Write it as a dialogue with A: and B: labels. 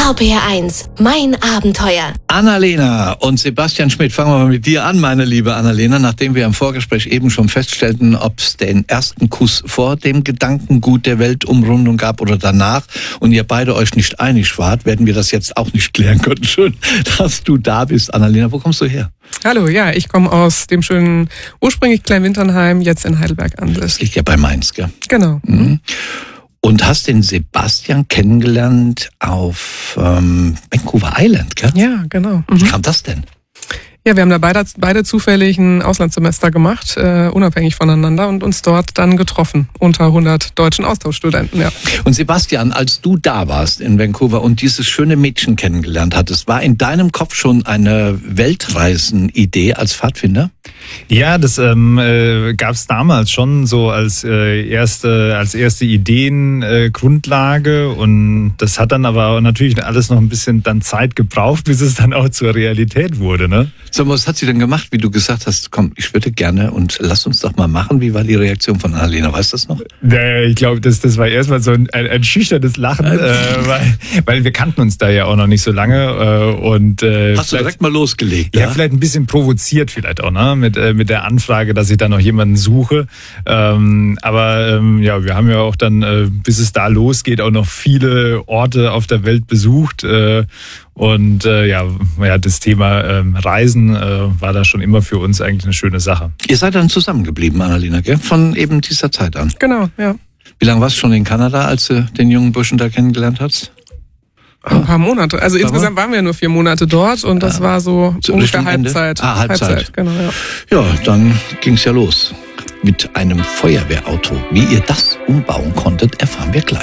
A: RPR1, mein Abenteuer.
B: Annalena und Sebastian Schmidt, fangen wir mal mit dir an, meine liebe Annalena, nachdem wir im Vorgespräch eben schon feststellten, ob es den ersten Kuss vor dem Gedankengut der Weltumrundung gab oder danach und ihr beide euch nicht einig wart, werden wir das jetzt auch nicht klären können. Schön, dass du da bist, Annalena. Wo kommst du her?
C: Hallo, ja, ich komme aus dem schönen, ursprünglich Kleinwinternheim, jetzt in Heidelberg ansässig.
B: Das liegt ja bei Mainz, gell?
C: Genau.
B: Mhm. Und hast den Sebastian kennengelernt auf Vancouver Island, gell?
C: Ja, genau.
B: Wie kam das denn?
C: Ja, wir haben da beide zufällig ein Auslandssemester gemacht, unabhängig voneinander und uns dort dann getroffen, unter 100 deutschen Austauschstudenten, ja.
B: Und Sebastian, als du da warst in Vancouver und dieses schöne Mädchen kennengelernt hattest, war in deinem Kopf schon eine Weltreisen-Idee als Pfadfinder?
D: Ja, das gab es damals schon so als erste Ideengrundlage und das hat dann aber natürlich alles noch ein bisschen dann Zeit gebraucht, bis es dann auch zur Realität wurde, ne?
B: So, was hat sie denn gemacht, wie du gesagt hast, komm, ich würde gerne und lass uns doch mal machen. Wie war die Reaktion von Annalena, weißt du das noch?
D: Ich glaube, das war erstmal so ein schüchternes Lachen, weil wir kannten uns da ja auch noch nicht so lange.
B: Hast du direkt mal losgelegt?
D: Ja, vielleicht ein bisschen provoziert vielleicht auch, ne? Mit der Anfrage, dass ich da noch jemanden suche. Ja, wir haben ja auch dann, bis es da losgeht, auch noch viele Orte auf der Welt besucht. Das Thema Reisen war da schon immer für uns eigentlich eine schöne Sache.
B: Ihr seid dann zusammengeblieben, Annalena, gell? Von eben dieser Zeit an.
C: Genau, ja.
B: Wie lange warst du schon in Kanada, als du den jungen Burschen da kennengelernt hast?
C: Ein paar Monate. Also insgesamt waren wir nur 4 Monate dort und das war so ungefähr Halbzeit.
B: Halbzeit.
C: Genau, ja.
B: Ja, dann ging's ja los. Mit einem Feuerwehrauto. Wie ihr das umbauen konntet, erfahren wir gleich.